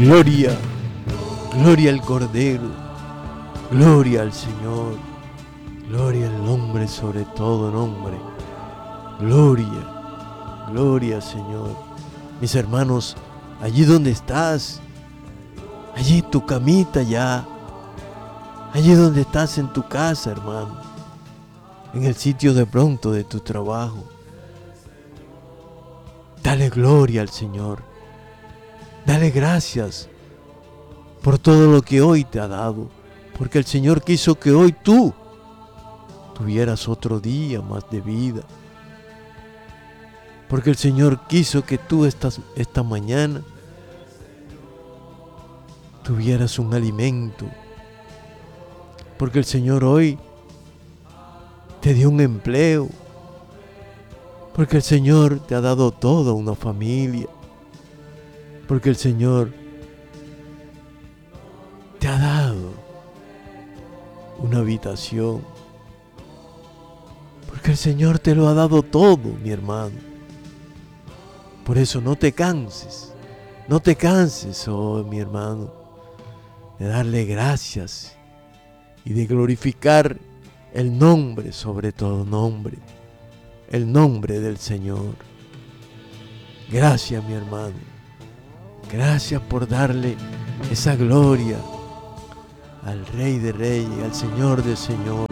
Gloria, gloria al Cordero, gloria al Señor, gloria al nombre sobre todo nombre. Gloria, gloria Señor. Mis hermanos, allí donde estás, allí en tu camita ya, allí donde estás en tu casa, hermano, en el sitio de pronto de tu trabajo, dale gloria al Señor. Dale gracias por todo lo que hoy te ha dado, porque el Señor quiso que hoy tú tuvieras otro día más de vida. Porque el Señor quiso que tú esta mañana tuvieras un alimento. Porque el Señor hoy te dio un empleo. Porque el Señor te ha dado toda una familia. Porque el Señor te ha dado una habitación. Porque el Señor te lo ha dado todo, mi hermano. Por eso no te canses, oh mi hermano, de darle gracias y de glorificar el nombre sobre todo nombre, el nombre del Señor. Gracias, mi hermano. Gracias por darle esa gloria al Rey de Reyes, al Señor de Señores.